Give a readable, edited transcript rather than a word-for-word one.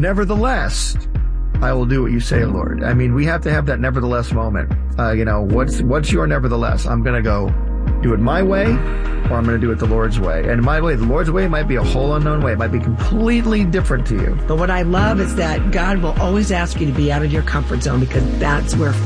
nevertheless, I will do what you say, Lord. I mean, we have to have that nevertheless moment. What's your nevertheless? I'm going to go do it my way, or I'm going to do it the Lord's way. And my way, the Lord's way might be a whole unknown way. It might be completely different to you. But what I love is that God will always ask you to be out of your comfort zone, because that's where